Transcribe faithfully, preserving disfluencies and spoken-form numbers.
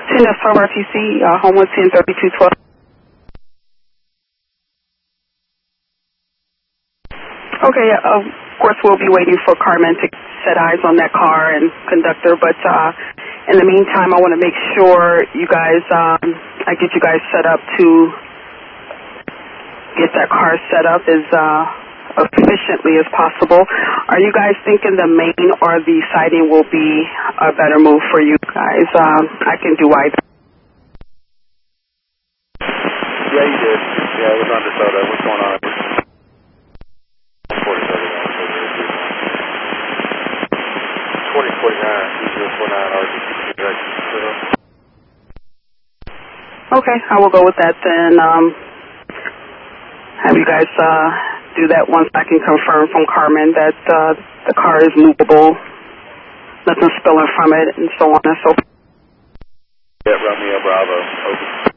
ten S twelve R T C, uh, Homewood ten thirty-two twelve. Okay, of course we'll be waiting for Carmen to set eyes on that car and conductor, but uh, in the meantime I want to make sure you guys, um, I get you guys set up to get that car set up as uh, efficiently as possible. Are you guys thinking the main or the siding will be a better move for you guys? Um, I can do either. Yeah, you did. Yeah, it was on DeSoto. What's going on? twenty forty-nine, two zero four nine, R G C direct. Okay, I will go with that then. Um, have you guys uh, do that once I can confirm from Carmen that uh, the car is movable, nothing spilling from it, and so on and so forth. Yeah, Romeo Bravo. Over.